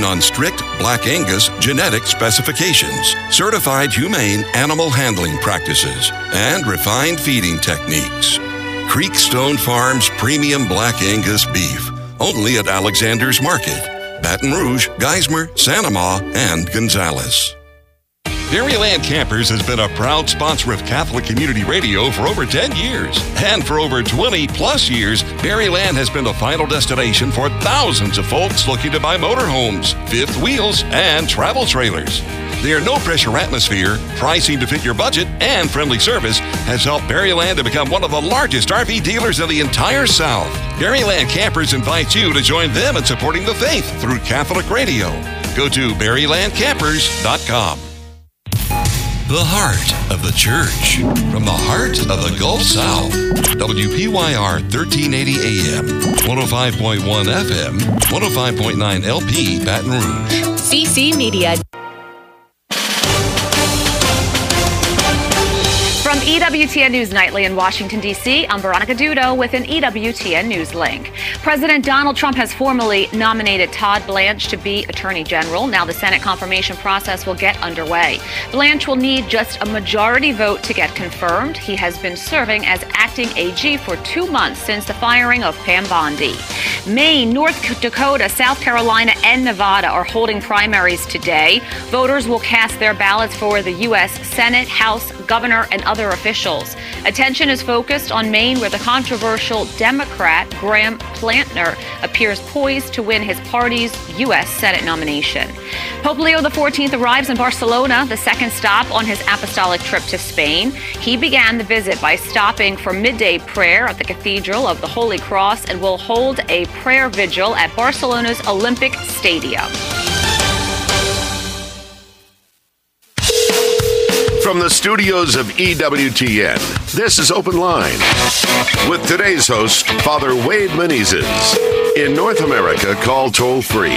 on strict Black Angus genetic specifications, certified humane animal handling practices, and refined feeding techniques. Creekstone Farms Premium Black Angus Beef, only at Alexander's Market, Baton Rouge, Geismar, Santa Ma, and Gonzales. Berryland Campers has been a proud sponsor of Catholic Community Radio for over 10 years. And for over 20 plus years, Berryland has been the final destination for thousands of folks looking to buy motorhomes, fifth wheels, and travel trailers. Their no-pressure atmosphere, pricing to fit your budget, and friendly service has helped Berryland to become one of the largest RV dealers in the entire South. Berryland Campers invites you to join them in supporting the faith through Catholic Radio. Go to berrylandcampers.com. The heart of the church, from the heart of the Gulf South. WPYR 1380 AM, 105.1 FM, 105.9 LP, Baton Rouge. CC Media. From EWTN News Nightly in Washington, D.C., I'm Veronica Dudo with an EWTN News link. President Donald Trump has formally nominated Todd Blanche to be Attorney General. Now the Senate confirmation process will get underway. Blanche will need just a majority vote to get confirmed. He has been serving as acting AG for 2 months since the firing of Pam Bondi. Maine, North Dakota, South Carolina, and Nevada are holding primaries today. Voters will cast their ballots for the U.S. Senate, House, Governor, and other officials. Attention is focused on Maine, where the controversial Democrat Graham Plantner appears poised to win his party's U.S. Senate nomination. Pope Leo XIV arrives in Barcelona, the second stop on his apostolic trip to Spain. He began the visit by stopping for midday prayer at the Cathedral of the Holy Cross and will hold a prayer vigil at Barcelona's Olympic Stadium. From the studios of EWTN, this is Open Line with today's host, Father Wade Menezes. In North America, call toll-free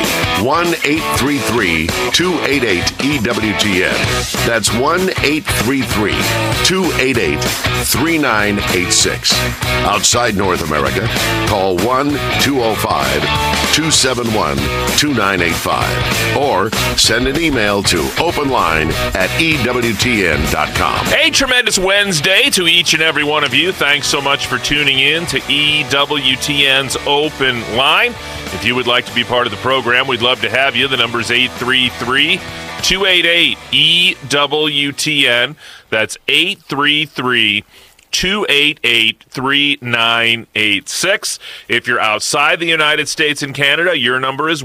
1-833-288-EWTN. That's 1-833-288-3986. Outside North America, call 1-205-271-2985. Or send an email to openline@EWTN.com. A tremendous Wednesday to each and every one of you. Thanks so much for tuning in to EWTN's Open Line. If you would like to be part of the program, we'd love to have you. The number is 833-288-EWTN. That's 833-288-3986. If you're outside the United States and Canada, your number is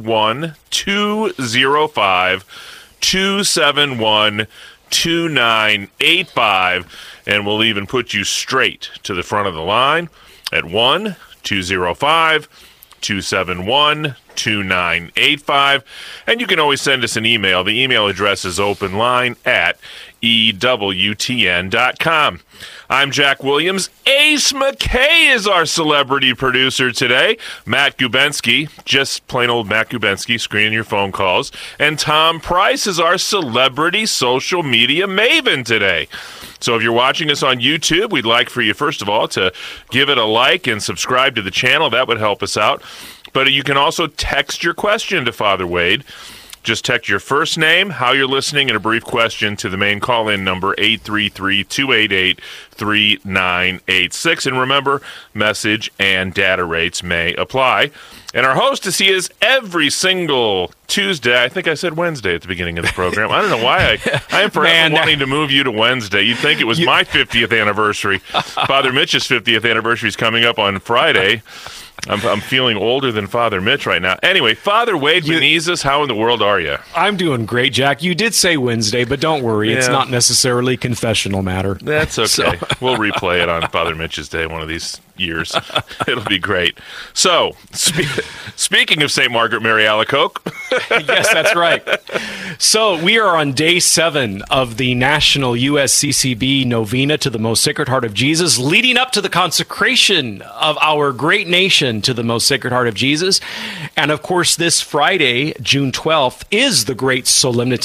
1-205-271-2985, and we'll even put you straight to the front of the line at 1-205-271-2985. And you can always send us an email. The email address is openline@EWTN.com. I'm Jack Williams. Ace McKay is our celebrity producer today. Matt Gubensky, just plain old Matt Gubensky, screening your phone calls. And Tom Price is our celebrity social media maven today. So if you're watching us on YouTube, we'd like for you, first of all, to give it a like and subscribe to the channel. That would help us out. But you can also text your question to Father Wade. Just text your first name, how you're listening, and a brief question to the main call-in number, 833-288-3986. And remember, message and data rates may apply. And our hostess, he is every single Tuesday. I think I said Wednesday at the beginning of the program. I don't know why I am forever wanting to move you to Wednesday. You'd think it was my 50th anniversary. Father Mitch's 50th anniversary is coming up on Friday. I'm feeling older than Father Mitch right now. Anyway, Father Wade Menezes, how in the world are you? I'm doing great, Jack. You did say Wednesday, but don't worry. Yeah. It's not necessarily confessional matter. That's okay. So. We'll replay it on Father Mitch's day one of these years. It'll be great. So, speaking of St. Margaret Mary Alacoque. Yes, that's right. So, we are on day 7 of the National USCCB Novena to the Most Sacred Heart of Jesus, leading up to the consecration of our great nation to the Most Sacred Heart of Jesus. And, of course, this Friday, June 12th, is the great solemnity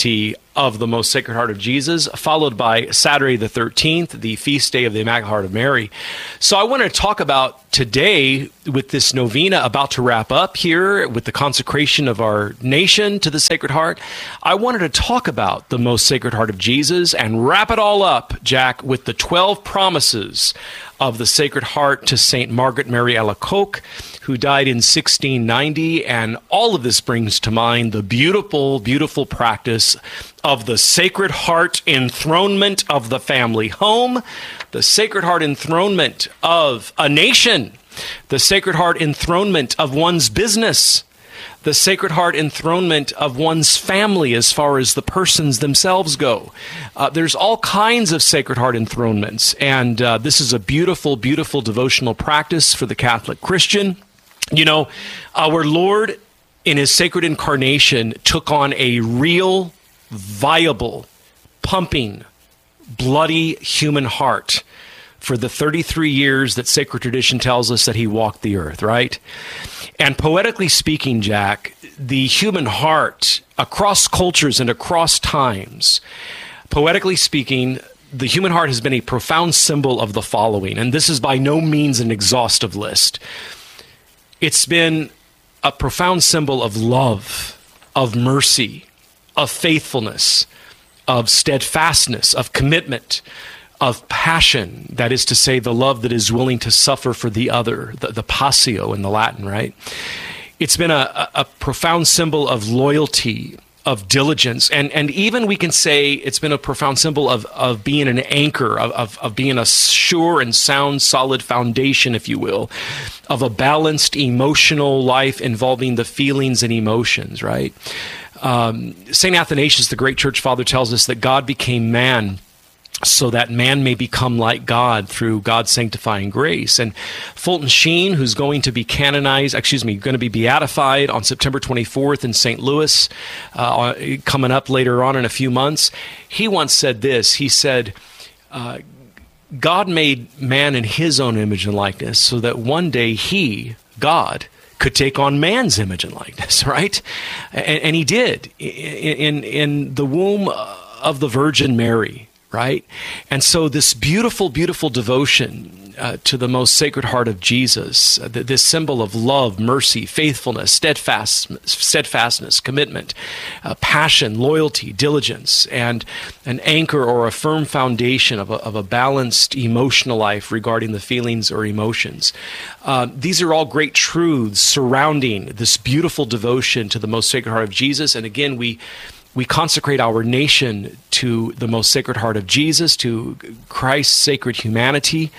of the Most Sacred Heart of Jesus, followed by Saturday the 13th, the feast day of the Immaculate Heart of Mary. So I want to talk about today, with this novena about to wrap up here, with the consecration of our nation to the Sacred Heart, I wanted to talk about the Most Sacred Heart of Jesus and wrap it all up, Jack, with the 12 promises of the Sacred Heart to St. Margaret Mary Alacoque, who died in 1690. And all of this brings to mind the beautiful, beautiful practice of the Sacred Heart enthronement of the family home, the Sacred Heart enthronement of a nation, the Sacred Heart enthronement of one's business, the Sacred Heart enthronement of one's family as far as the persons themselves go. There's all kinds of Sacred Heart enthronements, and this is a beautiful, beautiful devotional practice for the Catholic Christian. You know, our Lord, in his sacred incarnation, took on a real, viable, pumping, bloody human heart for the 33 years that sacred tradition tells us that he walked the earth, right? And poetically speaking, Jack, the human heart, across cultures and across times, poetically speaking, the human heart has been a profound symbol of the following, and this is by no means an exhaustive list. It's been a profound symbol of love, of mercy, of faithfulness, of steadfastness, of commitment, of passion, that is to say, the love that is willing to suffer for the other, the passio in the Latin, right? It's been a profound symbol of loyalty, of diligence, and even we can say it's been a profound symbol of being an anchor, of being a sure and sound, solid foundation, if you will, of a balanced emotional life involving the feelings and emotions, right? St. Athanasius, the great church father, tells us that God became man so that man may become like God through God's sanctifying grace. And Fulton Sheen, who's going to be going to be beatified on September 24th in St. Louis, coming up later on in a few months, he once said this. He said, God made man in his own image and likeness so that one day he, God, could take on man's image and likeness, right? And he did in the womb of the Virgin Mary, right? And so this beautiful, beautiful devotion to the Most Sacred Heart of Jesus, this symbol of love, mercy, faithfulness, steadfastness, commitment, passion, loyalty, diligence, and an anchor or a firm foundation of a balanced emotional life regarding the feelings or emotions. These are all great truths surrounding this beautiful devotion to the Most Sacred Heart of Jesus. And again, we consecrate our nation to the Most Sacred Heart of Jesus, to Christ's sacred humanity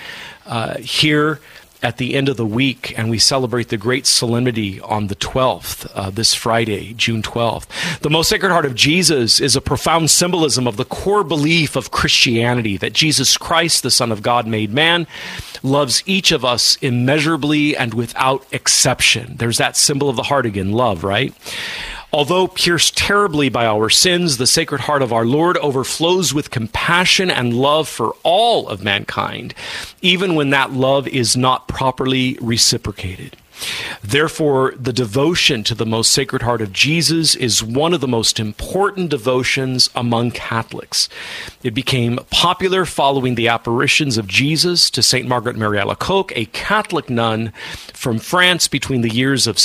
here at the end of the week, and we celebrate the great solemnity on the 12th, this Friday, June 12th. The Most Sacred Heart of Jesus is a profound symbolism of the core belief of Christianity, that Jesus Christ, the Son of God made man, loves each of us immeasurably and without exception. There's that symbol of the heart again, love, right? Although pierced terribly by our sins, the Sacred Heart of our Lord overflows with compassion and love for all of mankind, even when that love is not properly reciprocated. Therefore, the devotion to the Most Sacred Heart of Jesus is one of the most important devotions among Catholics. It became popular following the apparitions of Jesus to St. Margaret Mary Alacoque, a Catholic nun from France between the years of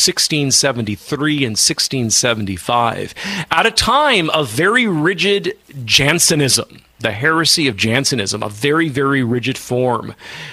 1673 and 1675, at a time of very rigid Jansenism, the heresy of Jansenism, a very, very rigid form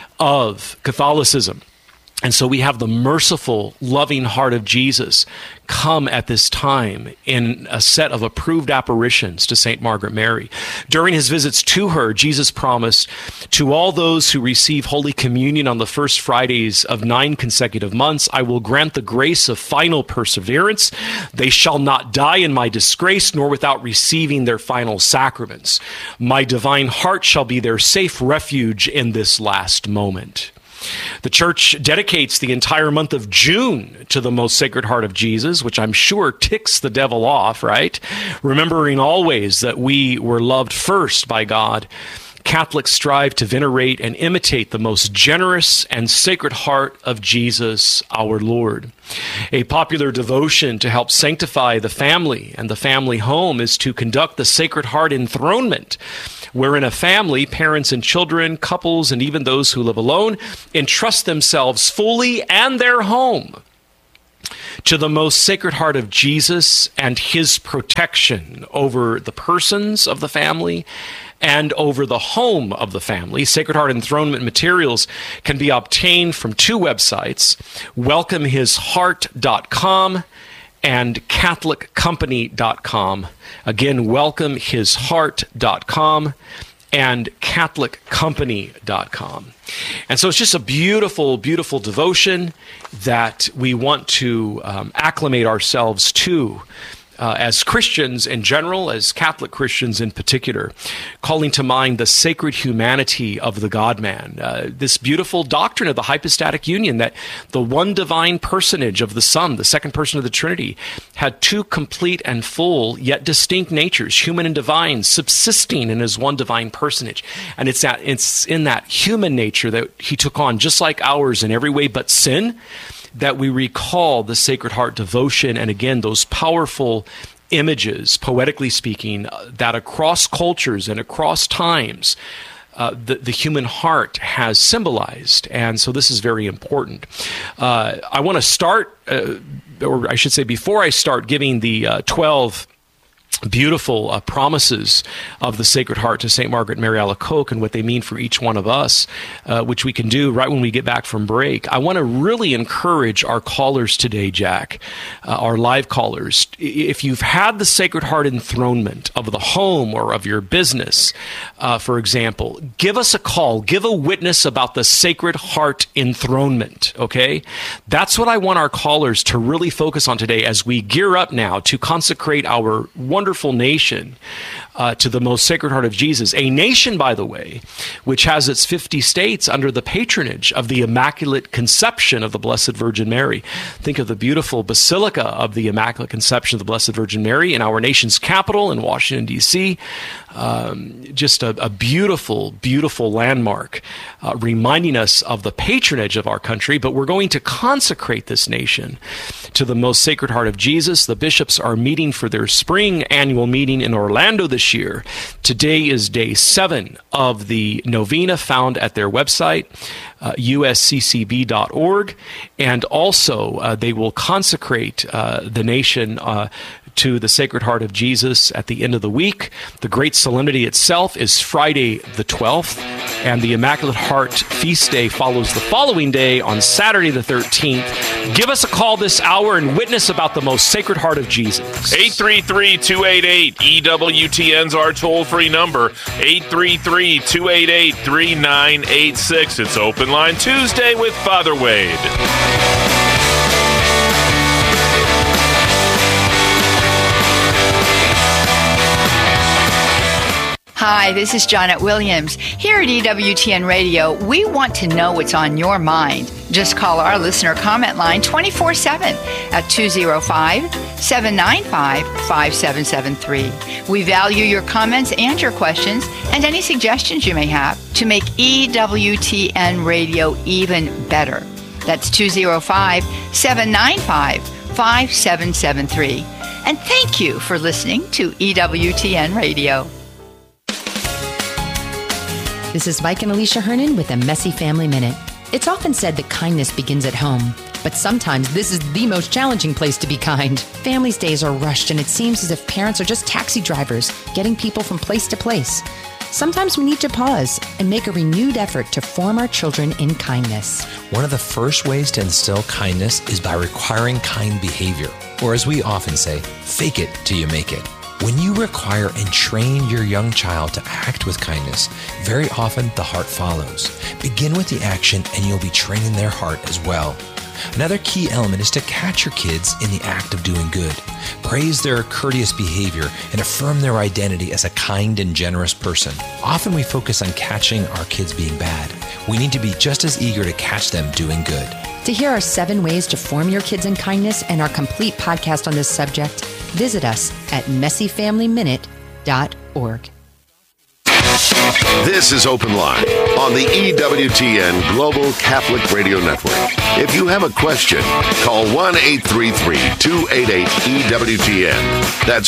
of Catholicism. And so we have the merciful, loving heart of Jesus come at this time in a set of approved apparitions to St. Margaret Mary. During his visits to her, Jesus promised, to all those who receive Holy Communion on the first Fridays of 9 consecutive months, I will grant the grace of final perseverance. They shall not die in my disgrace, nor without receiving their final sacraments. My divine heart shall be their safe refuge in this last moment. The Church dedicates the entire month of June to the Most Sacred Heart of Jesus, which I'm sure ticks the devil off, right? Remembering always that we were loved first by God, Catholics strive to venerate and imitate the most generous and sacred heart of Jesus, our Lord. A popular devotion to help sanctify the family and the family home is to conduct the Sacred Heart enthronement, wherein a family, parents and children, couples, and even those who live alone, entrust themselves fully and their home to the most Sacred Heart of Jesus and his protection over the persons of the family and over the home of the family. Sacred Heart enthronement materials can be obtained from two websites, welcomehisheart.com and catholiccompany.com. Again, welcomehisheart.com and catholiccompany.com. And so it's just a beautiful, beautiful devotion that we want to acclimate ourselves to as Christians in general, as Catholic Christians in particular, calling to mind the sacred humanity of the God-man. This beautiful doctrine of the hypostatic union, that the one divine personage of the Son, the second person of the Trinity, had two complete and full yet distinct natures, human and divine, subsisting in his one divine personage. And it's in that human nature that he took on, just like ours in every way but sin, that we recall the Sacred Heart devotion, and again, those powerful images, poetically speaking, that across cultures and across times, the human heart has symbolized. And so this is very important. I want to start, or I should say before I start giving the 12 beautiful promises of the Sacred Heart to St. Margaret Mary Alacoque and what they mean for each one of us, which we can do right when we get back from break. I want to really encourage our callers today, Jack, our live callers. If you've had the Sacred Heart enthronement of the home or of your business, for example, give us a call. Give a witness about the Sacred Heart enthronement, okay? That's what I want our callers to really focus on today as we gear up now to consecrate our wonderful nation to the most Sacred Heart of Jesus. A nation, by the way, which has its 50 states under the patronage of the Immaculate Conception of the Blessed Virgin Mary. Think of the beautiful Basilica of the Immaculate Conception of the Blessed Virgin Mary in our nation's capital in Washington, D.C. Just a beautiful, beautiful landmark reminding us of the patronage of our country, but we're going to consecrate this nation to the most Sacred Heart of Jesus. The bishops are meeting for their spring annual meeting in Orlando this year. Today is day 7 of the novena found at their website, usccb.org, and also they will consecrate the nation to the Sacred Heart of Jesus at the end of the week. The great solemnity itself is Friday the 12th, and the Immaculate Heart Feast Day follows the following day on Saturday the 13th. Give us a call this hour and witness about the most Sacred Heart of Jesus. 833-288-EWTN's our toll-free number, 833-288-3986. It's Open Line Tuesday with Father Wade. Hi, this is Janet Williams. Here at EWTN Radio, we want to know what's on your mind. Just call our listener comment line 24/7 at 205-795-5773. We value your comments and your questions and any suggestions you may have to make EWTN Radio even better. That's 205-795-5773. And thank you for listening to EWTN Radio. This is Mike and Alicia Hernan with a Messy Family Minute. It's often said that kindness begins at home, but sometimes this is the most challenging place to be kind. Families' days are rushed, and it seems as if parents are just taxi drivers, getting people from place to place. Sometimes we need to pause and make a renewed effort to form our children in kindness. One of the first ways to instill kindness is by requiring kind behavior, or as we often say, fake it till you make it. When you require and train your young child to act with kindness, very often the heart follows. Begin with the action and you'll be training their heart as well. Another key element is to catch your kids in the act of doing good. Praise their courteous behavior and affirm their identity as a kind and generous person. Often we focus on catching our kids being bad. We need to be just as eager to catch them doing good. To hear our 7 ways to form your kids in kindness and our complete podcast on this subject, visit us at messyfamilyminute.org. This is Open Line on the EWTN Global Catholic Radio Network. If you have a question, call 1-833-288-EWTN. That's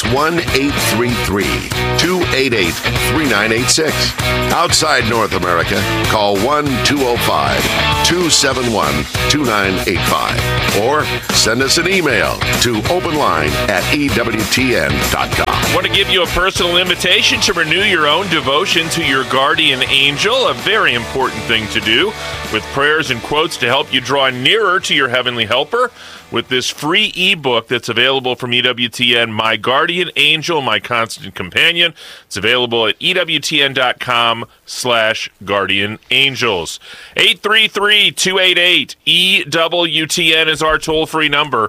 1-833-288-3986. Outside North America, call 1-205-271-2985. Or send us an email to openline@EWTN.com. I want to give you a personal invitation to renew your own devotion to your guardian angel, a very important thing to do, with prayers and quotes to help you draw nearer to your heavenly helper with this free ebook that's available from EWTN, My Guardian Angel, My Constant Companion. It's available at EWTN.com/Guardian Angels. 833-288-EWTN is our toll-free number.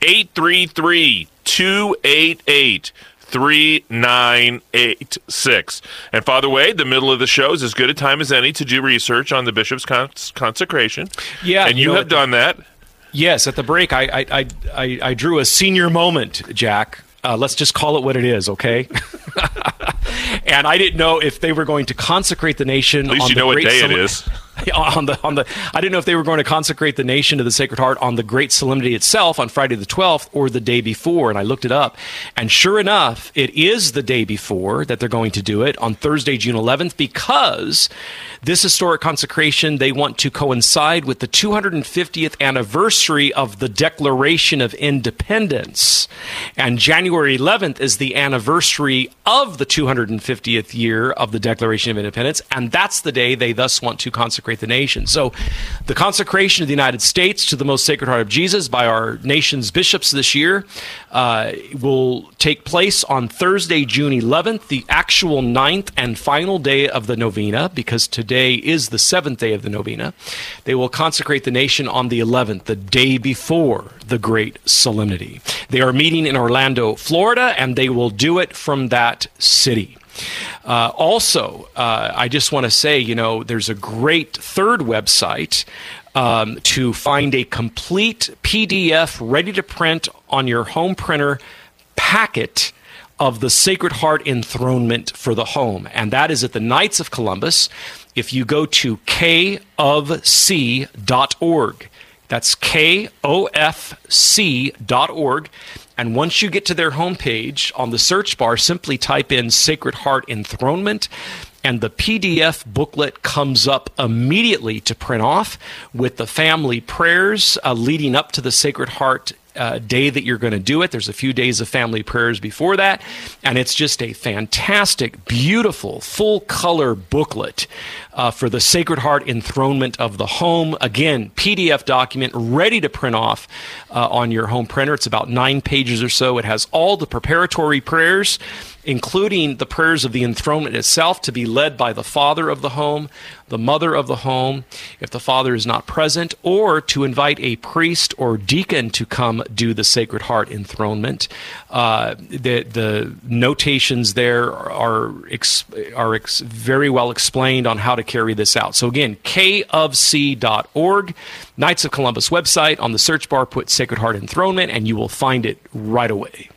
833-288-3986. And Father Wade, the middle of the show is as good a time as any to do research on the bishop's consecration. Yeah, and you have done that. Yes, at the break, I drew a senior moment, Jack. Let's just call it what it is, okay? And I didn't know if they were going to consecrate the nation. At least you know what day it is. I didn't know if they were going to consecrate the nation to the Sacred Heart on the great solemnity itself on Friday the 12th or the day before, and I looked it up. And sure enough, it is the day before that they're going to do it on Thursday, June 11th, because this historic consecration, they want to coincide with the 250th anniversary of the Declaration of Independence. And January 11th is the anniversary of the 250th year of the Declaration of Independence, and that's the day they thus want to consecrate the nation. So the consecration of the United States to the Most Sacred Heart of Jesus by our nation's bishops this year will take place on Thursday, June 11th, the actual 9th and final day of the novena, because today is the 7th day of the novena. They will consecrate the nation on the 11th, the day before the great solemnity. They are meeting in Orlando, Florida, and they will do it from that city. Also, I just want to say, there's a great third website to find a complete PDF ready to print on your home printer packet of the Sacred Heart enthronement for the home. And that is at the Knights of Columbus. If you go to kofc.org, that's KOFC.org. And once you get to their homepage, on the search bar, simply type in Sacred Heart Enthronement, and the PDF booklet comes up immediately to print off with the family prayers leading up to the Sacred Heart day that you're going to do it. There's a few days of family prayers before that, and it's just a fantastic, beautiful, full-color booklet for the Sacred Heart enthronement of the home. Again, PDF document ready to print off on your home printer. It's about 9 pages or so. It has all the preparatory prayers, including the prayers of the enthronement itself, to be led by the father of the home, the mother of the home, if the father is not present, or to invite a priest or deacon to come do the Sacred Heart enthronement. The notations there are very well explained on how to carry this out. So again, kofc.org, Knights of Columbus website. On the search bar, put Sacred Heart enthronement, and you will find it right away.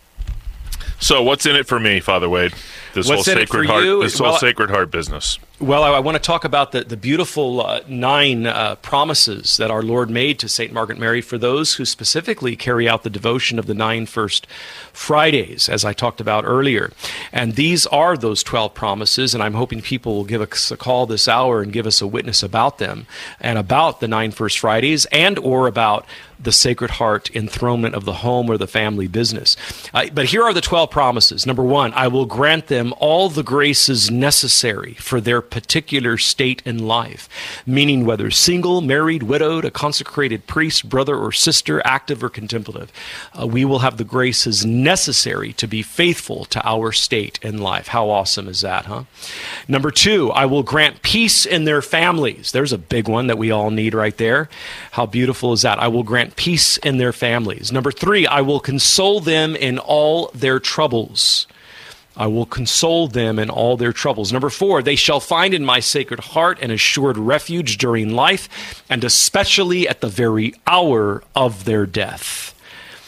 So what's in it for me, Father Wade? This whole Sacred Heart business. Well, I want to talk about the beautiful 9 promises that our Lord made to St. Margaret Mary for those who specifically carry out the devotion of the 9 First Fridays, as I talked about earlier. And these are those 12 promises, and I'm hoping people will give us a call this hour and give us a witness about them, and about the 9 First Fridays, and or about the Sacred Heart enthronement of the home or the family business. But here are the 12 promises. Number 1, I will grant them all the graces necessary for their particular state in life, meaning whether single, married, widowed, a consecrated priest, brother or sister, active or contemplative. We will have the graces necessary to be faithful to our state in life. How awesome is that, huh? Number 2, I will grant peace in their families. There's a big one that we all need right there. How beautiful is that? I will grant peace in their families. Number 3, I will console them in all their troubles. I will console them in all their troubles. Number 4, they shall find in my Sacred Heart an assured refuge during life, and especially at the very hour of their death.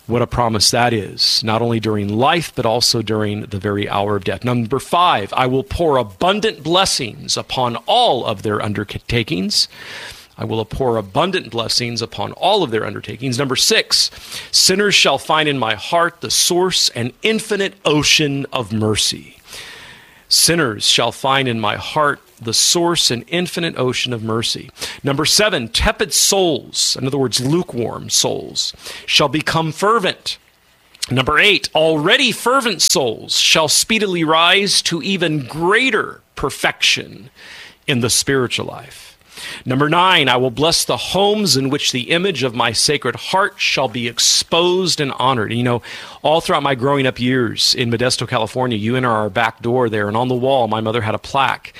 What a promise that is, not only during life, but also during the very hour of death. Number 5, I will pour abundant blessings upon all of their undertakings. I will pour abundant blessings upon all of their undertakings. Number 6, sinners shall find in my heart the source and infinite ocean of mercy. Sinners shall find in my heart the source and infinite ocean of mercy. Number 7, tepid souls, in other words, lukewarm souls, shall become fervent. Number 8, already fervent souls shall speedily rise to even greater perfection in the spiritual life. Number 9, I will bless the homes in which the image of my Sacred Heart shall be exposed and honored. You know, all throughout my growing up years in Modesto, California, you enter our back door there, and on the wall, my mother had a plaque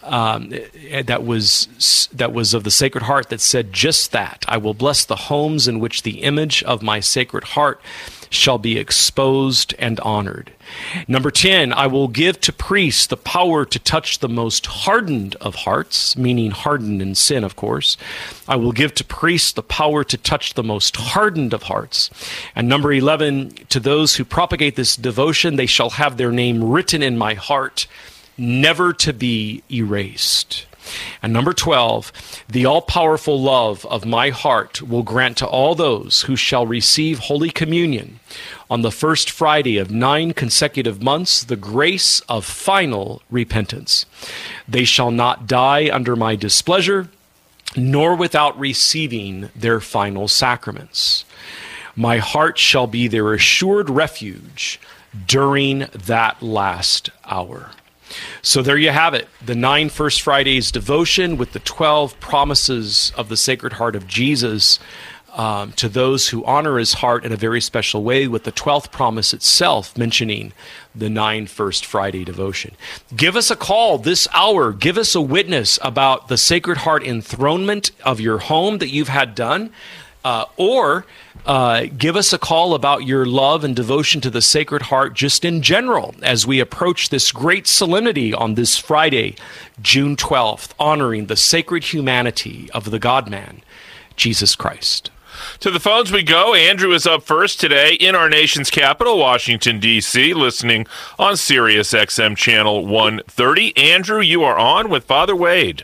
that was of the Sacred Heart that said just that. I will bless the homes in which the image of my Sacred Heart shall be exposed and honored. Number 10, I will give to priests the power to touch the most hardened of hearts, meaning hardened in sin, of course. I will give to priests the power to touch the most hardened of hearts. And number 11, to those who propagate this devotion, they shall have their name written in my heart, never to be erased. And number 12, the all-powerful love of my heart will grant to all those who shall receive Holy Communion on the first Friday of 9 consecutive months the grace of final repentance. They shall not die under my displeasure, nor without receiving their final sacraments. My heart shall be their assured refuge during that last hour. So there you have it, the 9 First Fridays devotion with the 12 promises of the Sacred Heart of Jesus to those who honor his heart in a very special way, with the 12th promise itself mentioning the 9 First Friday devotion. Give us a call this hour. Give us a witness about the Sacred Heart enthronement of your home that you've had done, or give us a call about your love and devotion to the Sacred Heart just in general as we approach this great solemnity on this Friday, June 12th, honoring the sacred humanity of the God-man, Jesus Christ. To the phones we go. Andrew is up first today in our nation's capital, Washington, D.C., listening on Sirius XM Channel 130. Andrew, you are on with Father Wade.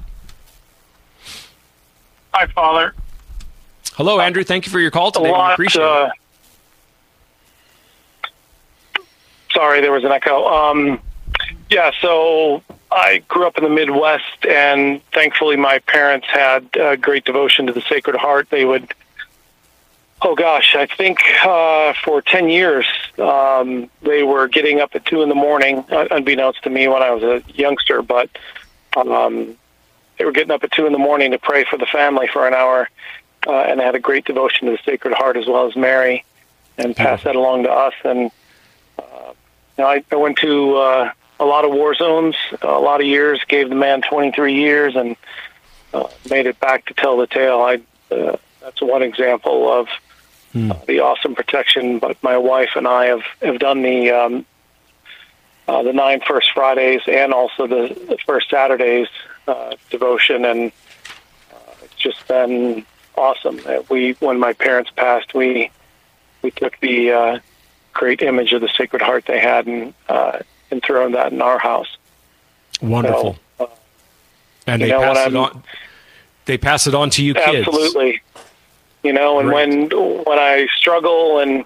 Hi, Father. Hello, Andrew. Thank you for your call today. We appreciate it. Sorry, there was an echo. So I grew up in the Midwest, and thankfully my parents had great devotion to the Sacred Heart. They would, I think for 10 years, they were getting up at 2 in the morning, unbeknownst to me when I was a youngster, but they were getting up at 2 in the morning to pray for the family for an hour. And I had a great devotion to the Sacred Heart as well as Mary, and passed that along to us. And I went to a lot of war zones, a lot of years, gave the man 23 years, and made it back to tell the tale. That's one example of the awesome protection. But my wife and I have done the 9 First Fridays and also the First Saturdays devotion, and it's just been awesome. When my parents passed, we took the great image of the Sacred Heart they had and enthroned that in our house. Wonderful. So, and they pass it on. They pass it on to you kids. Absolutely. And when I struggle and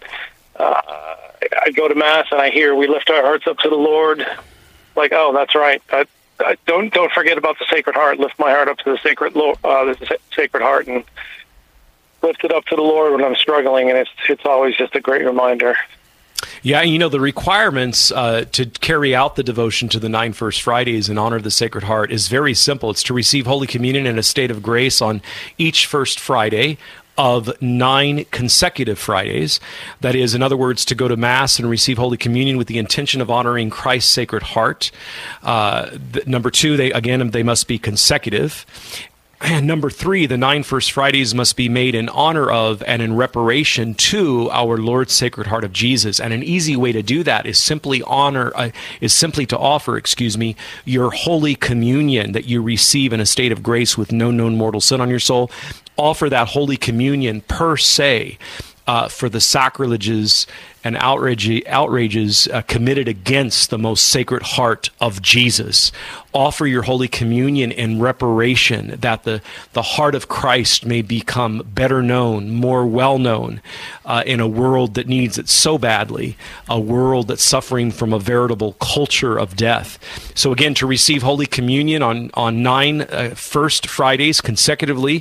I go to Mass and I hear we lift our hearts up to the Lord, like, oh, that's right. Don't forget about the Sacred Heart. Lift my heart up to the Sacred Heart, and lift it up to the Lord when I'm struggling, and it's always just a great reminder. Yeah, the requirements to carry out the devotion to the 9 First Fridays in honor of the Sacred Heart is very simple. It's to receive Holy Communion in a state of grace on each First Friday of 9 consecutive Fridays. That is, in other words, to go to Mass and receive Holy Communion with the intention of honoring Christ's Sacred Heart. Number 2, they must be consecutive. And number 3, the 9 First Fridays must be made in honor of and in reparation to our Lord's Sacred Heart of Jesus. And an easy way to do that is simply to offer, your Holy Communion that you receive in a state of grace with no known mortal sin on your soul. Offer that Holy Communion per se for the sacrileges and outrages committed against the most sacred heart of Jesus. Offer your Holy Communion in reparation that the heart of Christ may become better known, more well known in a world that needs it so badly, a world that's suffering from a veritable culture of death. So again, to receive Holy Communion on 9 First Fridays consecutively,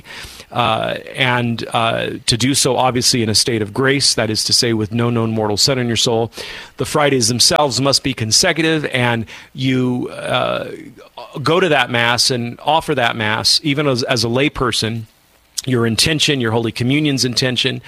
and to do so obviously in a state of grace, that is to say with no known mortal sin in your soul. The Fridays themselves must be consecutive, and you go to that Mass and offer that Mass, even as a layperson, your intention, your Holy Communion's intention,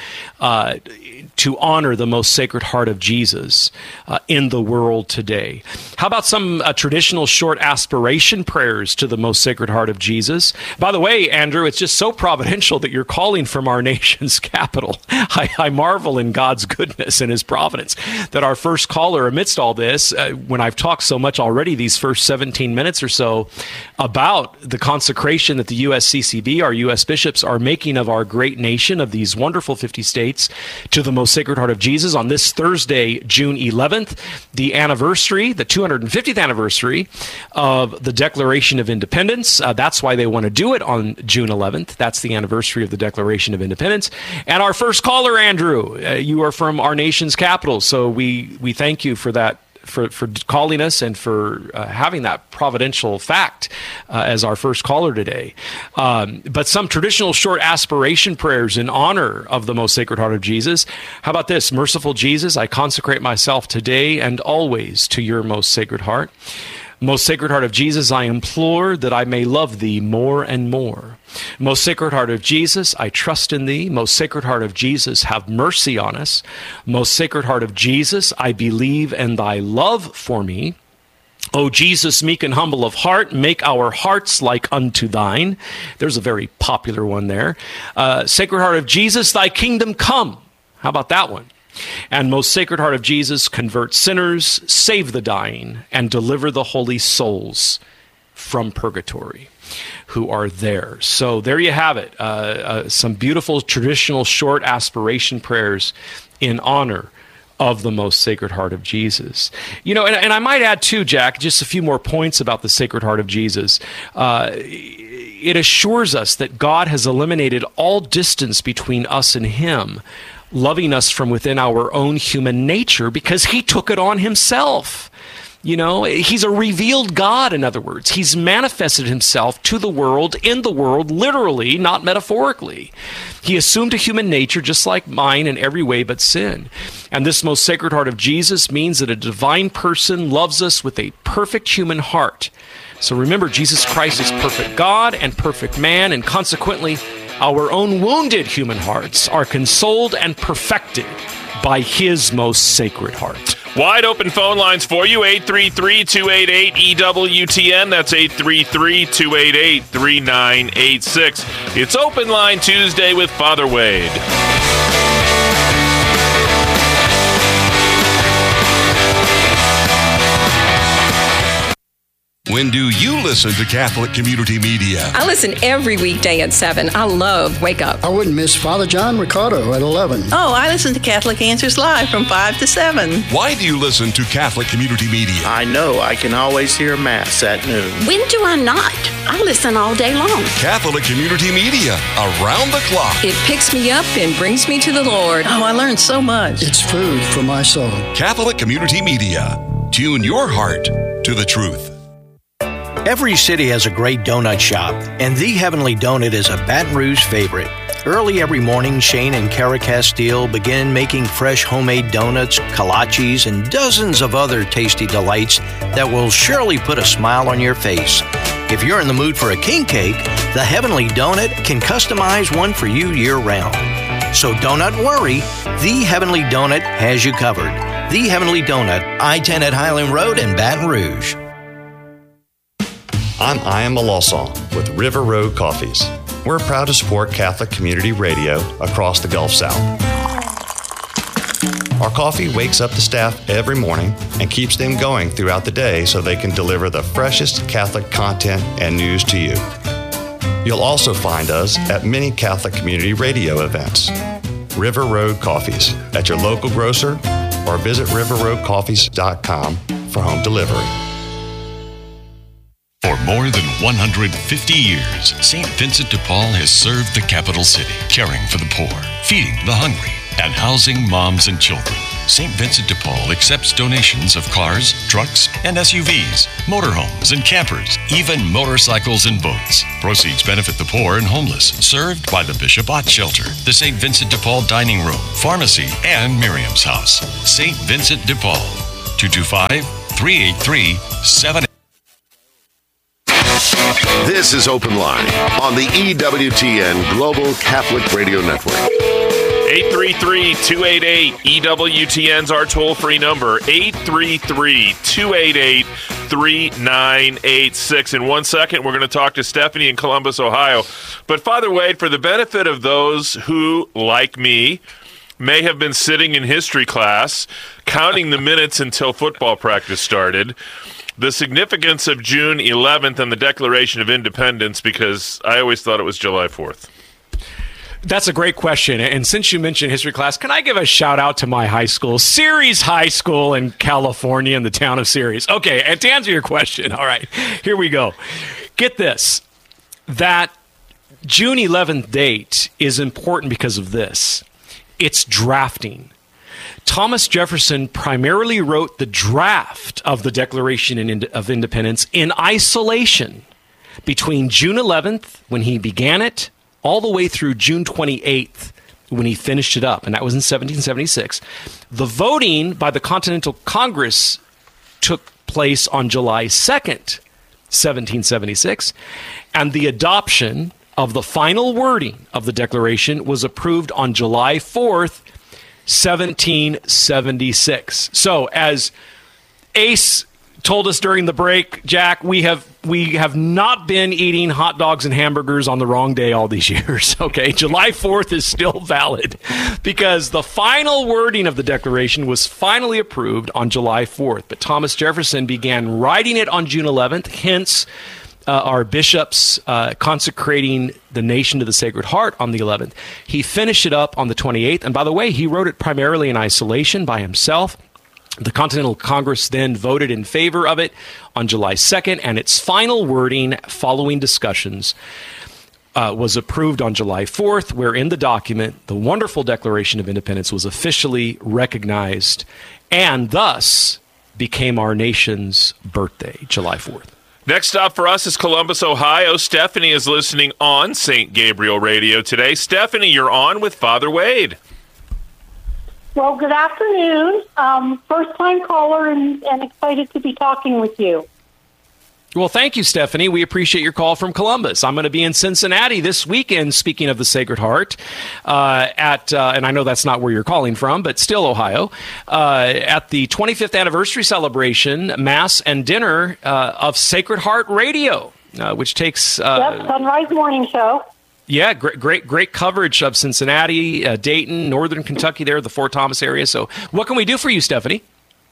to honor the most sacred heart of Jesus in the world today. How about some traditional short aspiration prayers to the most sacred heart of Jesus? By the way, Andrew, it's just so providential that you're calling from our nation's capital. I marvel in God's goodness and his providence that our first caller amidst all this, when I've talked so much already these first 17 minutes or so about the consecration that the USCCB, our U.S. bishops, are making of our great nation, of these wonderful 50 states, to the most sacred heart of Jesus on this Thursday, June 11th, the anniversary, the 250th anniversary of the Declaration of Independence. That's why they want to do it on June 11th. That's the anniversary of the Declaration of Independence. And our first caller, Andrew, you are from our nation's capital, so we thank you for that. For calling us and for having that providential fact as our first caller today. But some traditional short aspiration prayers in honor of the most sacred heart of Jesus. How about this? Merciful Jesus, I consecrate myself today and always to your most sacred heart. Most sacred heart of Jesus, I implore that I may love thee more and more. Most sacred heart of Jesus, I trust in thee. Most sacred heart of Jesus, have mercy on us. Most sacred heart of Jesus, I believe in thy love for me. O Jesus, meek and humble of heart, make our hearts like unto thine. There's a very popular one there. Sacred heart of Jesus, thy kingdom come. How about that one? And most sacred heart of Jesus, convert sinners, save the dying, and deliver the holy souls from purgatory who are there. So there you have it. Some beautiful traditional short aspiration prayers in honor of the most sacred heart of Jesus. You know, and I might add too, Jack, just a few more points about the sacred heart of Jesus. It assures us that God has eliminated all distance between us and him, loving us from within our own human nature because he took it on himself. You know, he's a revealed God, in other words. He's manifested himself to the world, in the world, literally, not metaphorically. He assumed a human nature just like mine in every way but sin. And this most sacred heart of Jesus means that a divine person loves us with a perfect human heart. So remember, Jesus Christ is perfect God and perfect man, and consequently, our own wounded human hearts are consoled and perfected by his most sacred heart. Wide open phone lines for you, 833-288-EWTN. That's 833-288-3986. It's Open Line Tuesday with Father Wade. When do you listen to Catholic Community Media? I listen every weekday at 7. I love Wake Up. I wouldn't miss Father John Ricardo at 11. Oh, I listen to Catholic Answers Live from 5 to 7. Why do you listen to Catholic Community Media? I know I can always hear Mass at noon. When do I not? I listen all day long. Catholic Community Media, around the clock. It picks me up and brings me to the Lord. Oh, I learned so much. It's food for my soul. Catholic Community Media. Tune your heart to the truth. Every city has a great donut shop, and The Heavenly Donut is a Baton Rouge favorite. Early every morning, Shane and Kara Castile begin making fresh homemade donuts, kolaches, and dozens of other tasty delights that will surely put a smile on your face. If you're in the mood for a king cake, The Heavenly Donut can customize one for you year-round. So don't worry, The Heavenly Donut has you covered. The Heavenly Donut, I-10 at Highland Road in Baton Rouge. I'm Ian Malosson with River Road Coffees. We're proud to support Catholic Community Radio across the Gulf South. Our coffee wakes up the staff every morning and keeps them going throughout the day so they can deliver the freshest Catholic content and news to you. You'll also find us at many Catholic Community Radio events. River Road Coffees at your local grocer or visit riverroadcoffees.com for home delivery. For more than 150 years, St. Vincent de Paul has served the capital city, caring for the poor, feeding the hungry, and housing moms and children. St. Vincent de Paul accepts donations of cars, trucks, and SUVs, motorhomes and campers, even motorcycles and boats. Proceeds benefit the poor and homeless, served by the Bishop Ott Shelter, the St. Vincent de Paul Dining Room, Pharmacy, and Miriam's House. St. Vincent de Paul, 225-383-78. This is Open Line on the EWTN Global Catholic Radio Network. 833-288-EWTN's our toll-free number, 833-288-3986. In 1 second, we're going to talk to Stephanie in Columbus, Ohio. But Father Wade, for the benefit of those who, like me, may have been sitting in history class, counting the minutes until football practice started, the significance of June 11th and the Declaration of Independence, because I always thought it was July 4th. That's a great question. And since you mentioned history class, can I give a shout out to my high school, Ceres High School in California, in the town of Ceres? Okay, and to answer your question, all right, here we go. Get this. That June 11th date is important because of this. It's drafting. Thomas Jefferson primarily wrote the draft of the Declaration of Independence in isolation between June 11th, when he began it, all the way through June 28th, when he finished it up, and that was in 1776. The voting by the Continental Congress took place on July 2nd, 1776, and the adoption of the final wording of the Declaration was approved on July 4th, 1776. So, as Ace told us during the break, Jack, we have not been eating hot dogs and hamburgers on the wrong day all these years. Okay, July 4th is still valid because the final wording of the Declaration was finally approved on July 4th. But Thomas Jefferson began writing it on June 11th, hence our bishops consecrating the nation to the Sacred Heart on the 11th. He finished it up on the 28th. And by the way, he wrote it primarily in isolation by himself. The Continental Congress then voted in favor of it on July 2nd, and its final wording following discussions was approved on July 4th, where in the document, the wonderful Declaration of Independence was officially recognized and thus became our nation's birthday, July 4th. Next stop for us is Columbus, Ohio. Stephanie is listening on St. Gabriel Radio today. Stephanie, you're on with Father Wade. Well, good afternoon. First-time caller and excited to be talking with you. Well, thank you, Stephanie. We appreciate your call from Columbus. I'm going to be in Cincinnati this weekend, speaking of the Sacred Heart, and I know that's not where you're calling from, but still Ohio, at the 25th anniversary celebration, Mass and dinner of Sacred Heart Radio, which takes... Yep, Sunrise Morning Show. Yeah, great coverage of Cincinnati, Dayton, Northern Kentucky there, the Fort Thomas area. So what can we do for you, Stephanie?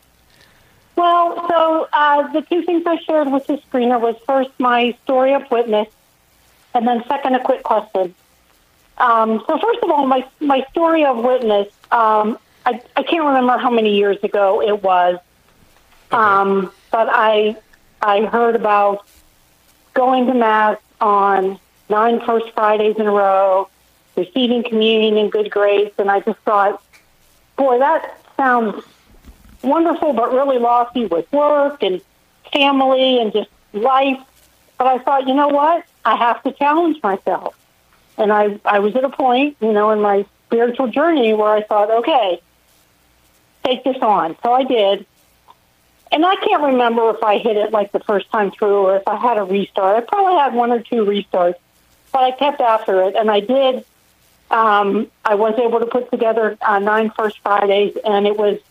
Well, so the two things I shared with the screener was first my story of witness, and then second a quick question. So first of all, my story of witness, I can't remember how many years ago it was, okay. But I heard about going to Mass on 9 First Fridays in a row, receiving communion in good grace, and I just thought, boy, that sounds wonderful, but really lofty with work and family and just life. But I thought, you know what? I have to challenge myself. And I was at a point, in my spiritual journey where I thought, okay, take this on. So I did. And I can't remember if I hit it like the first time through or if I had a restart. I probably had 1 or 2 restarts, but I kept after it. And I did. I was able to put together 9 First Fridays, and it was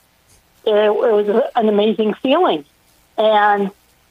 an amazing feeling. And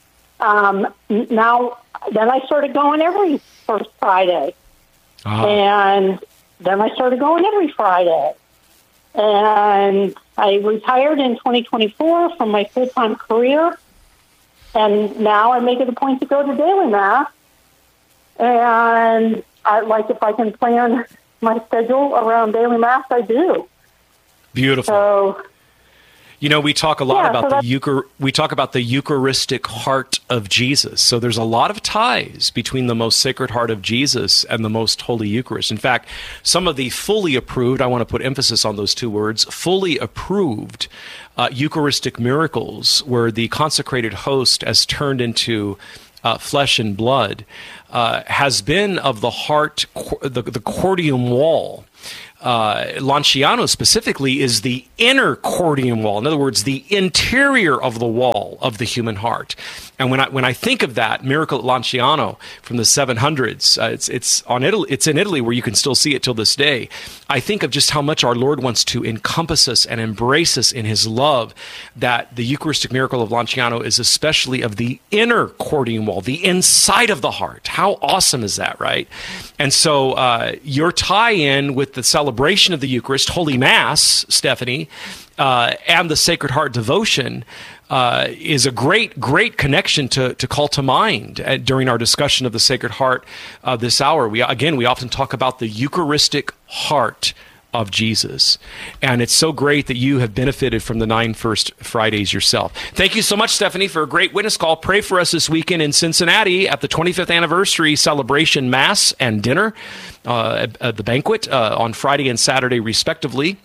now, then I started going every First Friday. Uh-huh. And then I started going every Friday. And I retired in 2024 from my full-time career. And now I make it a point to go to daily Mass. And if I can plan my schedule around daily Mass, I do. Beautiful. So, we talk a lot about we talk about the Eucharistic heart of Jesus. So there's a lot of ties between the most Sacred Heart of Jesus and the most Holy Eucharist. In fact, some of the fully approved, I want to put emphasis on those two words, fully approved Eucharistic miracles where the consecrated host has turned into flesh and blood has been of the heart, the cordium wall. Lanciano specifically is the inner cordium wall. In other words, the interior of the wall of the human heart. And when I think of that miracle at Lanciano from the 700s, it's in Italy where you can still see it till this day. I think of just how much our Lord wants to encompass us and embrace us in His love. That the Eucharistic miracle of Lanciano is especially of the inner cordium wall, the inside of the heart. How awesome is that, right? And so your tie-in with the celebration of the Eucharist, Holy Mass, Stephanie, and the Sacred Heart devotion is a great connection to call to mind during our discussion of the Sacred Heart this hour. We often talk about the Eucharistic heart of Jesus. And it's so great that you have benefited from the 9 First Fridays yourself. Thank you so much, Stephanie, for a great witness call. Pray for us this weekend in Cincinnati at the 25th anniversary celebration Mass and dinner, at the banquet on Friday and Saturday, respectively,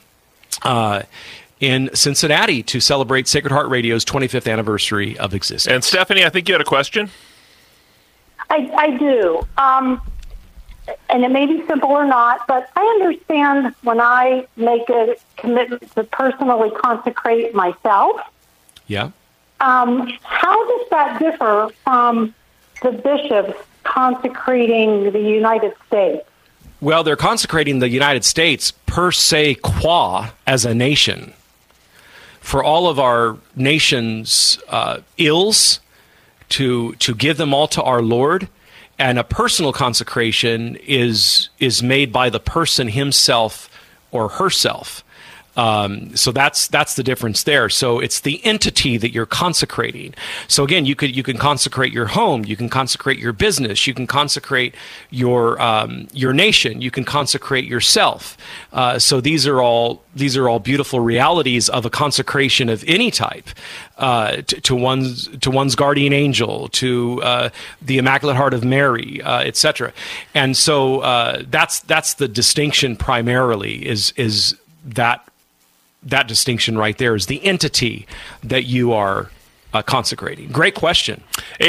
in Cincinnati to celebrate Sacred Heart Radio's 25th anniversary of existence. And Stephanie, I think you had a question? I do. And it may be simple or not, but I understand when I make a commitment to personally consecrate myself. Yeah. How does that differ from the bishops consecrating the United States? Well, they're consecrating the United States per se qua as a nation. For all of our nation's ills, to give them all to our Lord. And a personal consecration is made by the person himself or herself. So that's the difference there. So it's the entity that you're consecrating. So again, you can consecrate your home, you can consecrate your business, you can consecrate your nation, you can consecrate yourself. So these are all beautiful realities of a consecration of any type, to one's guardian angel, to the Immaculate Heart of Mary, etc. And so that's the distinction primarily is that distinction right there is the entity that you are consecrating. Great question.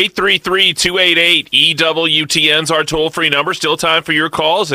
833-288-EWTN's our toll-free number. Still time for your calls at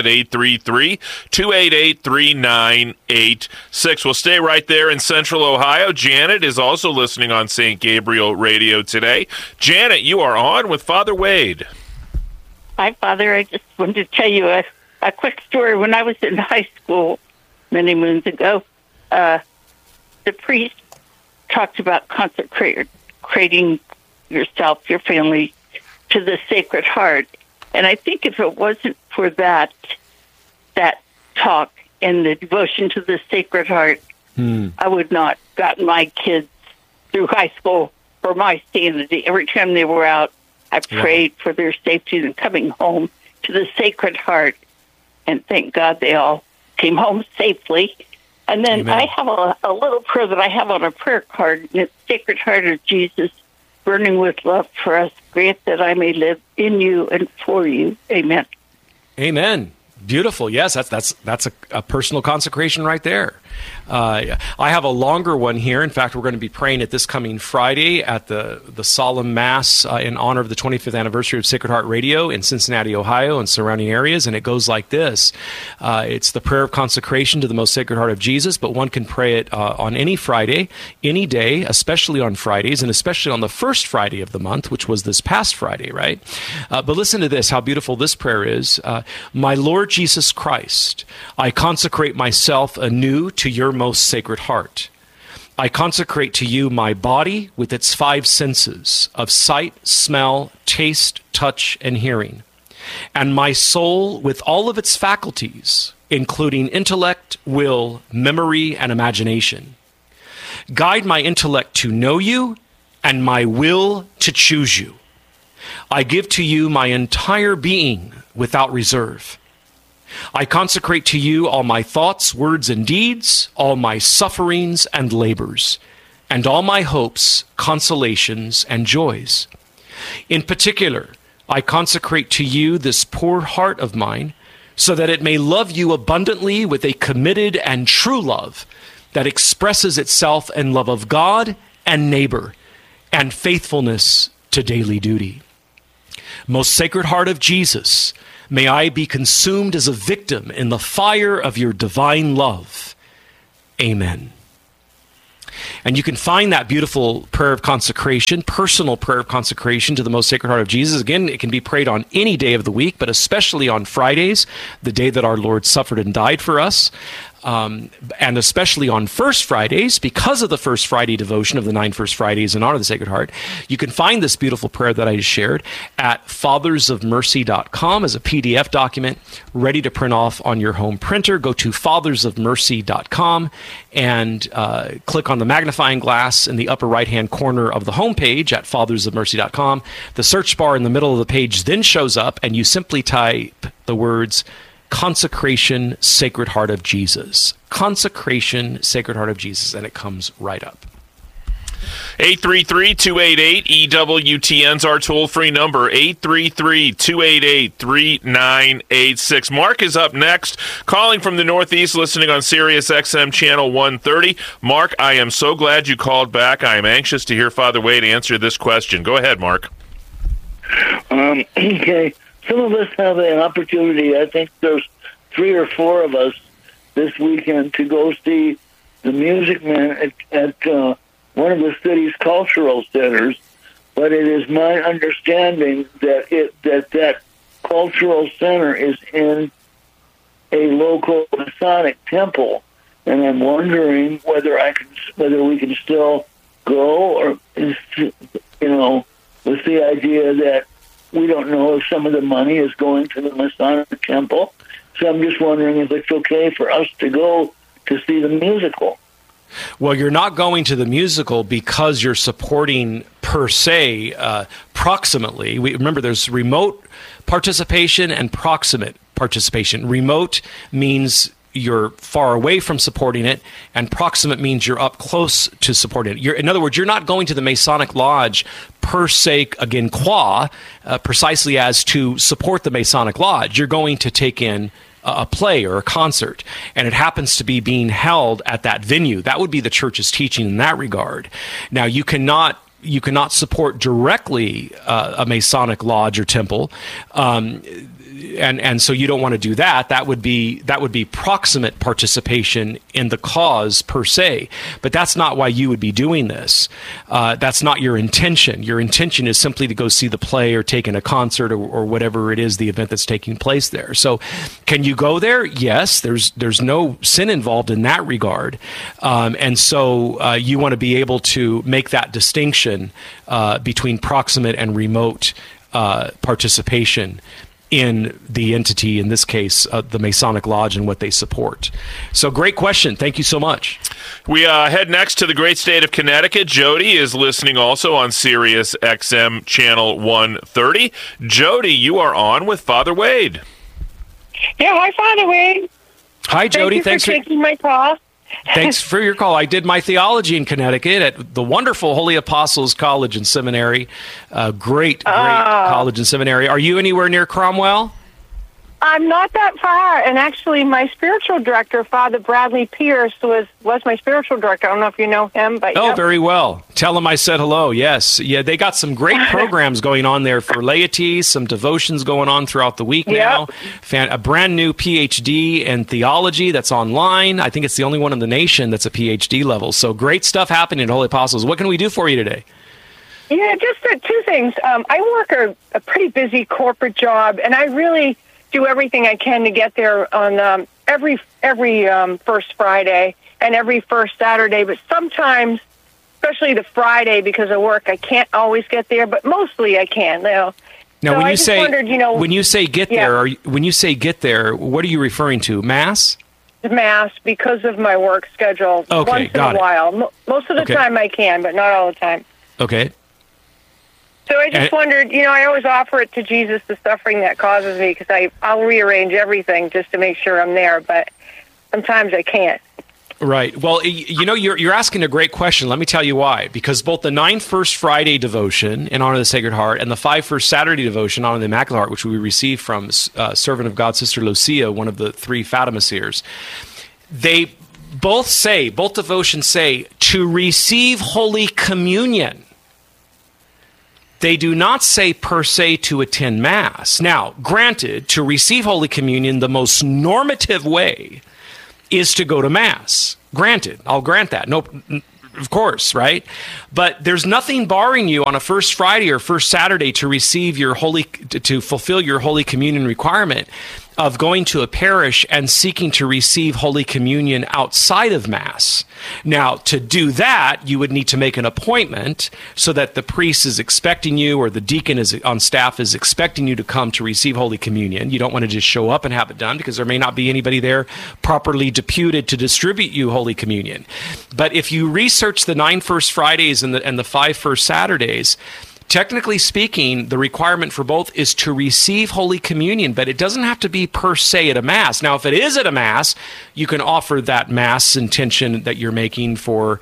833-288-3986. We'll stay right there in Central Ohio. Janet is also listening on St. Gabriel Radio today. Janet, you are on with Father Wade. Hi, Father. I just wanted to tell you a quick story. When I was in high school many moons ago, the priest talked about consecrating yourself, your family, to the Sacred Heart. And I think if it wasn't for that talk and the devotion to the Sacred Heart, I would not gotten my kids through high school for my sanity. Every time they were out, I prayed for their safety and coming home to the Sacred Heart. And thank God they all came home safely. And then Amen. I have a little prayer that I have on a prayer card, and it's Sacred Heart of Jesus, burning with love for us, grant that I may live in you and for you. Amen. Amen. Beautiful. Yes, that's a personal consecration right there. I have a longer one here. In fact, we're going to be praying it this coming Friday at the solemn Mass in honor of the 25th anniversary of Sacred Heart Radio in Cincinnati, Ohio, and surrounding areas. And it goes like this. It's the prayer of consecration to the most Sacred Heart of Jesus, but one can pray it on any Friday, any day, especially on Fridays, and especially on the first Friday of the month, which was this past Friday, right? But listen to this, how beautiful this prayer is. My Lord Jesus Christ, I consecrate myself anew to your most Sacred Heart. I consecrate to you my body with its 5 senses of sight, smell, taste, touch, and hearing, and my soul with all of its faculties, including intellect, will, memory, and imagination. Guide my intellect to know you and my will to choose you. I give to you my entire being without reserve. I consecrate to you all my thoughts, words, and deeds, all my sufferings and labors, and all my hopes, consolations, and joys. In particular, I consecrate to you this poor heart of mine, so that it may love you abundantly with a committed and true love that expresses itself in love of God and neighbor, and faithfulness to daily duty. Most Sacred Heart of Jesus, may I be consumed as a victim in the fire of your divine love. Amen. And you can find that beautiful prayer of consecration, personal prayer of consecration to the Most Sacred Heart of Jesus. Again, it can be prayed on any day of the week, but especially on Fridays, the day that our Lord suffered and died for us. And especially on First Fridays, because of the First Friday devotion of the 9 First Fridays in honor of the Sacred Heart, you can find this beautiful prayer that I just shared at fathersofmercy.com as a PDF document ready to print off on your home printer. Go to fathersofmercy.com and click on the magnifying glass in the upper right-hand corner of the homepage at fathersofmercy.com. The search bar in the middle of the page then shows up, and you simply type the words Consecration, Sacred Heart of Jesus. Consecration, Sacred Heart of Jesus, and it comes right up. 833-288-EWTN's our toll-free number, 833-288-3986. Mark is up next, calling from the Northeast, listening on Sirius XM Channel 130. Mark, I am so glad you called back. I am anxious to hear Father Wade answer this question. Go ahead, Mark. Okay. Some of us have an opportunity, I think there's 3 or 4 of us this weekend, to go see the Music Man at one of the city's cultural centers. But it is my understanding that that cultural center is in a local Masonic temple, and I'm wondering whether we can still go, or with the idea that we don't know if some of the money is going to the Masonic temple. So I'm just wondering if it's okay for us to go to see the musical. Well, you're not going to the musical because you're supporting, per se, proximately. Remember, there's remote participation and proximate participation. Remote means you're far away from supporting it, and proximate means you're up close to supporting it. In other words, you're not going to the Masonic Lodge per se, again, precisely as to support the Masonic Lodge. You're going to take in a play or a concert, and it happens to be being held at that venue. That would be the church's teaching in that regard. Now, you cannot support directly a Masonic lodge or temple, and so you don't want to do that. That would be proximate participation in the cause per se. But that's not why you would be doing this. That's not your intention. Your intention is simply to go see the play or take in a concert or whatever it is, the event that's taking place there. So can you go there? Yes. There's no sin involved in that regard. And so you want to be able to make that distinction between proximate and remote participation in the entity, in this case, the Masonic Lodge, and what they support. So great question. Thank you so much. We head next to the great state of Connecticut. Jody is listening also on Sirius XM Channel 130. Jody, you are on with Father Wade. Yeah, hi, Father Wade. Hi, Jody. Thanks for taking my call. Thanks for your call. I did my theology in Connecticut at the wonderful Holy Apostles College and Seminary. Great college and seminary. Are you anywhere near Cromwell? I'm not that far, and actually my spiritual director, Father Bradley Pierce, was my spiritual director. I don't know if you know him, but very well. Tell him I said hello. Yes. Yeah, they got some great programs going on there for laity, some devotions going on throughout the week now. A brand new PhD in theology that's online. I think it's the only one in the nation that's a PhD level. So great stuff happening at Holy Apostles. What can we do for you today? Yeah, just 2 things. I work a pretty busy corporate job, and I really do everything I can to get there on every first Friday and every first Saturday. But sometimes, especially the Friday, because of work, I can't always get there. But mostly, I can. Now, so when you say get there, what are you referring to? Mass? Mass, because of my work schedule. Okay, once in a while. Most of the time I can, but not all the time. Okay. So I just wondered, I always offer it to Jesus, the suffering that causes me, because I'll rearrange everything just to make sure I'm there, but sometimes I can't. Right. Well, you're asking a great question. Let me tell you why. Because both the 9 First Friday devotion in honor of the Sacred Heart and the 5 First Saturday devotion in honor of the Immaculate Heart, which we received from servant of God, Sister Lucia, one of the 3 Fatima seers, they both devotions say to receive Holy Communion. They do not say per se to attend Mass. Now, granted, to receive Holy Communion, the most normative way is to go to Mass. Granted, I'll grant that. No, of course, right? But there's nothing barring you on a First Friday or First Saturday to receive to fulfill your Holy Communion requirement of going to a parish and seeking to receive Holy Communion outside of Mass. Now, to do that, you would need to make an appointment so that the priest is expecting you or the deacon is on staff is expecting you to come to receive Holy Communion. You don't want to just show up and have it done because there may not be anybody there properly deputed to distribute you Holy Communion. But if you research the 9 First Fridays and the 5 First Saturdays, technically speaking, the requirement for both is to receive Holy Communion, but it doesn't have to be per se at a Mass. Now, if it is at a Mass, you can offer that Mass intention that you're making for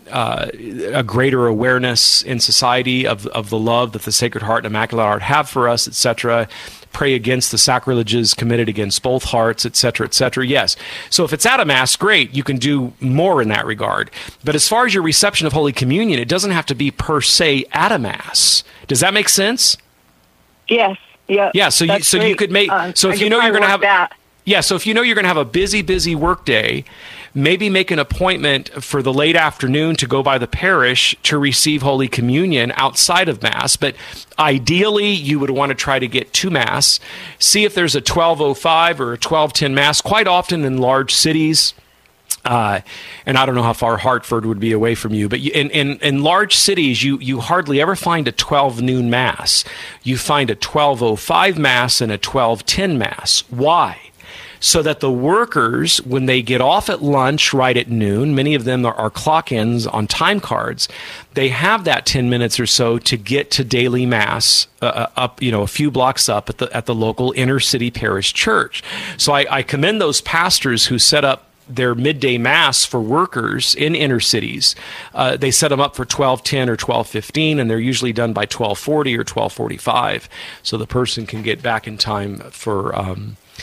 a greater awareness in society of the love that the Sacred Heart and Immaculate Heart have for us, etc. Pray against the sacrileges committed against both hearts, etc., etc. Yes. So if it's at a Mass, great. You can do more in that regard. But as far as your reception of Holy Communion, it doesn't have to be per se at a Mass. Does that make sense? Yes. Yeah. Yeah. So you could make. So if you know you're going to have that. Yeah. So if you know you're going to have a busy work day, maybe make an appointment for the late afternoon to go by the parish to receive Holy Communion outside of Mass. But ideally, you would want to try to get to Mass. See if there's a 12:05 or a 12:10 Mass. Quite often in large cities, and I don't know how far Hartford would be away from you, but in large cities, you hardly ever find a 12 noon Mass. You find a 12:05 Mass and a 12:10 Mass. Why? So that the workers, when they get off at lunch right at noon, many of them are clock-ins on time cards, they have that 10 minutes or so to get to daily Mass up, a few blocks up at the local inner city parish church. So I commend those pastors who set up their midday Mass for workers in inner cities. They set them up for 12:10 or 12:15, and they're usually done by 12:40 or 12:45, so the person can get back in time for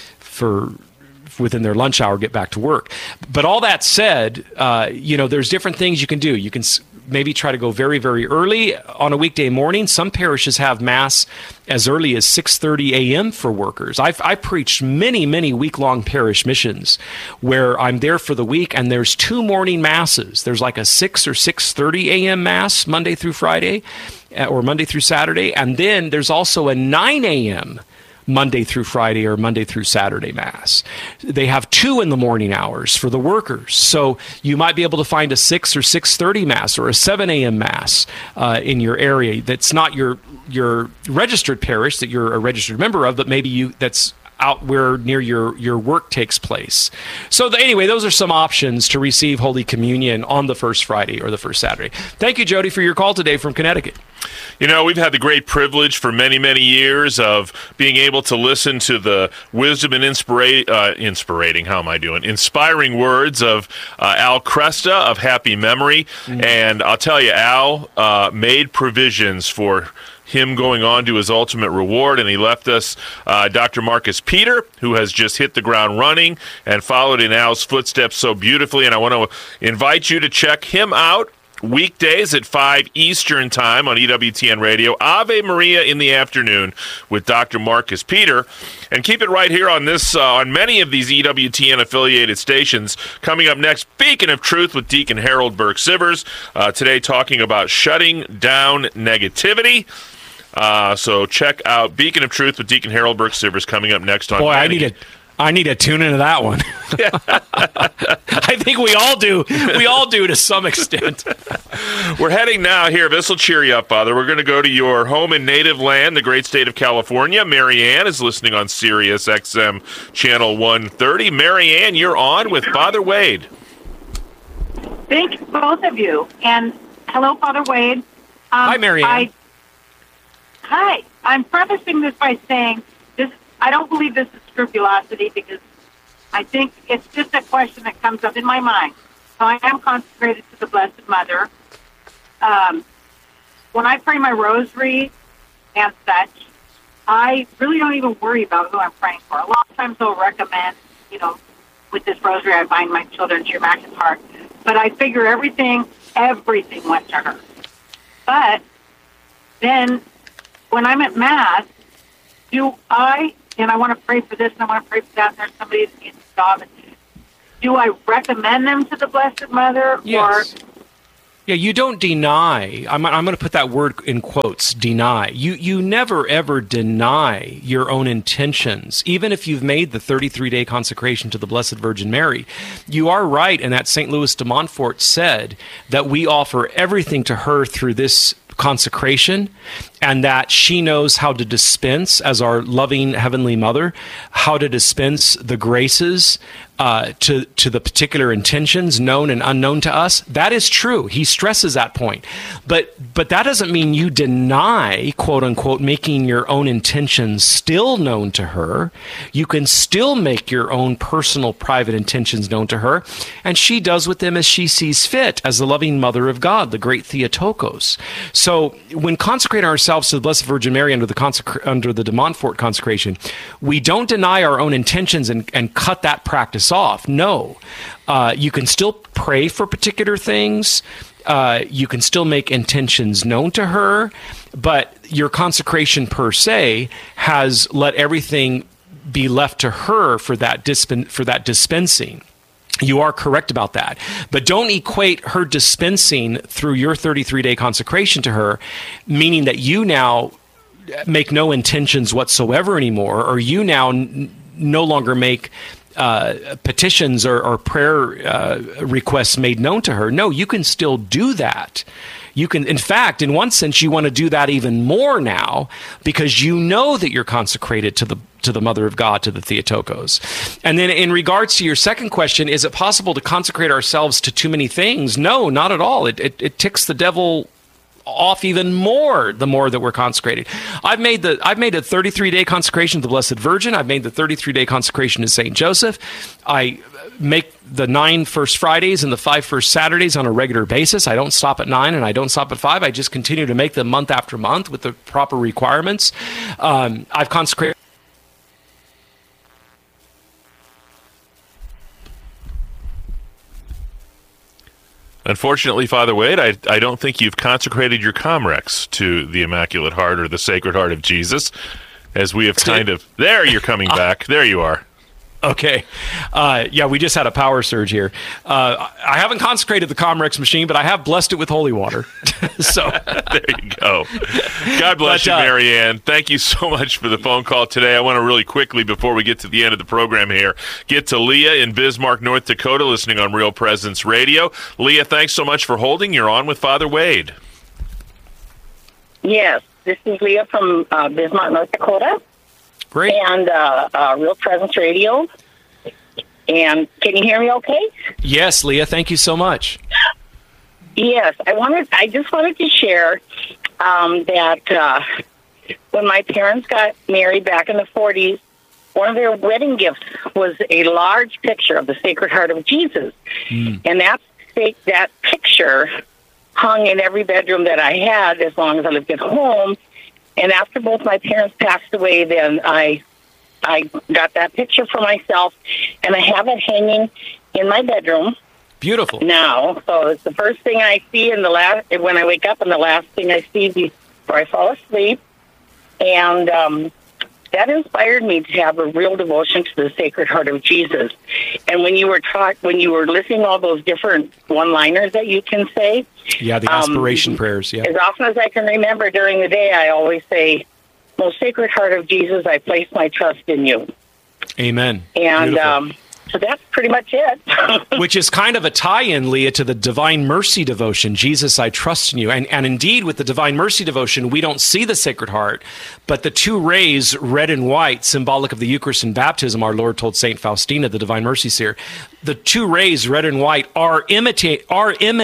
within their lunch hour, get back to work. But all that said, there's different things you can do. You can maybe try to go very, very early on a weekday morning. Some parishes have Mass as early as 6:30 a.m. for workers. I preached many week-long parish missions where I'm there for the week, and there's 2 morning Masses. There's like a 6 or 6:30 a.m. Mass Monday through Friday or Monday through Saturday, and then there's also a 9 a.m. Monday through Friday or Monday through Saturday Mass. They have 2 in the morning hours for the workers. So you might be able to find a 6 or 6:30 Mass or a 7 a.m. Mass in your area that's not your registered parish that you're a registered member of, but maybe that's out where near your work takes place. So anyway, those are some options to receive Holy Communion on the First Friday or the First Saturday. Thank you, Jody, for your call today from Connecticut. We've had the great privilege for many, many years of being able to listen to the wisdom and inspiring words of Al Kresta of happy memory. Mm-hmm. And I'll tell you, Al made provisions for him going on to his ultimate reward, and he left us Dr. Marcus Peter, who has just hit the ground running and followed in Al's footsteps so beautifully. And I want to invite you to check him out weekdays at 5 Eastern Time on EWTN Radio, Ave Maria in the afternoon with Dr. Marcus Peter. And keep it right here on this, on many of these EWTN affiliated stations. Coming up next, Beacon of Truth with Deacon Harold Burke-Sivers. Today talking about shutting down negativity. So check out Beacon of Truth with Deacon Harold Burke-Sivers coming up next on. Boy, I need to tune into that one. I think we all do. We all do to some extent. We're heading now here. This will cheer you up, Father. We're going to go to your home and native land, the great state of California. Mary Ann is listening on Sirius XM Channel 130. Mary Ann, you're on with Father Wade. Thank both of you. And hello, Father Wade. Hi, Mary Ann. Hi. I'm prefacing this by saying this. I don't believe this is scrupulosity because I think it's just a question that comes up in my mind. So I am consecrated to the Blessed Mother. When I pray my rosary and such, I really don't even worry about who I'm praying for. A lot of times they'll recommend, with this rosary I bind my children to your Immaculate Heart. But I figure everything went to her. But then when I'm at Mass, and I want to pray for this and I want to pray for that, and there's somebody that needs a job, do I recommend them to the Blessed Mother? Yes. Yeah, you don't deny. I'm going to put that word in quotes, deny. You never, ever deny your own intentions, even if you've made the 33-day consecration to the Blessed Virgin Mary. You are right in that St. Louis de Montfort said that we offer everything to her through this consecration, and that she knows how to dispense, as our loving Heavenly Mother, how to dispense the graces to the particular intentions known and unknown to us. That is true. He stresses that point. But that doesn't mean you deny, quote unquote, making your own intentions still known to her. You can still make your own personal, private intentions known to her, and she does with them as she sees fit, as the loving Mother of God, the great Theotokos. So when consecrating ourselves to the Blessed Virgin Mary under the de Montfort consecration, we don't deny our own intentions and cut that practice off. No. You can still pray for particular things. You can still make intentions known to her, but your consecration per se has let everything be left to her for that dispensing. You are correct about that. But don't equate her dispensing through your 33-day consecration to her, meaning that you now make no intentions whatsoever anymore, or you now no longer make petitions or prayer requests made known to her. No, you can still do that. You can, in fact, in one sense, you want to do that even more now because you know that you're consecrated to the Mother of God, to the Theotokos. And then in regards to your second question, is it possible to consecrate ourselves to too many things? No, not at all. It ticks the devil off even more the more that we're consecrated. I've made a 33-day consecration to the Blessed Virgin. I've made the 33-day consecration to St. Joseph. I make the 9 first Fridays and the 5 first Saturdays on a regular basis. I don't stop at 9 and I don't stop at 5. I just continue to make them month after month with the proper requirements. I've consecrated. Unfortunately, Father Wade, I don't think you've consecrated your Comrex to the Immaculate Heart or the Sacred Heart of Jesus, as we have kind of... There, you're coming back. There you are. Okay. Yeah, we just had a power surge here. I haven't consecrated the Comrex machine, but I have blessed it with holy water. So there you go. God bless you, Marianne. Thank you so much for the phone call today. I want to really quickly, before we get to the end of the program here, get to Leah in Bismarck, North Dakota, listening on Real Presence Radio. Leah, thanks so much for holding. You're on with Father Wade. Yes, this is Leah from Bismarck, North Dakota. Great. And Real Presence Radio. And can you hear me okay? Yes, Leah, thank you so much. Yes, I just wanted to share that when my parents got married back in the 40s, one of their wedding gifts was a large picture of the Sacred Heart of Jesus. And that picture hung in every bedroom that I had as long as I lived at home. And after both my parents passed away, then I got that picture for myself, and I have it hanging in my bedroom. Beautiful. Now, so it's the first thing I see when I wake up, and the last thing I see before I fall asleep. And that inspired me to have a real devotion to the Sacred Heart of Jesus. And when you were listening all those different one-liners that you can say. Yeah, the aspiration prayers, yeah. As often as I can remember during the day, I always say, Most Sacred Heart of Jesus, I place my trust in you. Amen. And so that's pretty much it. Which is kind of a tie-in, Leah, to the Divine Mercy devotion, Jesus, I trust in you. And indeed, with the Divine Mercy devotion, we don't see the Sacred Heart, but the two rays, red and white, symbolic of the Eucharist and baptism, our Lord told St. Faustina, the Divine Mercy seer, the two rays, red and white, are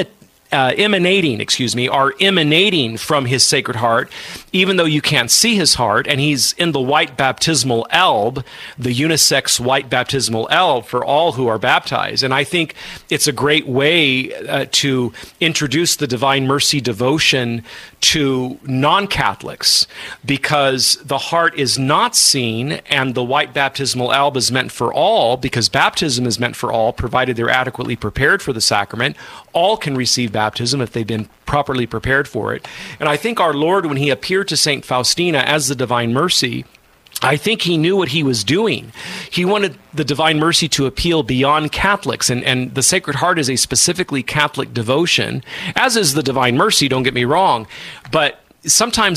emanating from his Sacred Heart, even though you can't see his heart, and he's in the white baptismal alb, the unisex white baptismal alb for all who are baptized. And I think it's a great way to introduce the Divine Mercy devotion to non-Catholics, because the heart is not seen, and the white baptismal alb is meant for all, because baptism is meant for all, provided they're adequately prepared for the sacrament. All can receive baptism if they've been properly prepared for it. And I think our Lord, when he appeared to St. Faustina as the Divine Mercy, I think he knew what he was doing. He wanted the Divine Mercy to appeal beyond Catholics, and the Sacred Heart is a specifically Catholic devotion, as is the Divine Mercy, don't get me wrong, but sometimes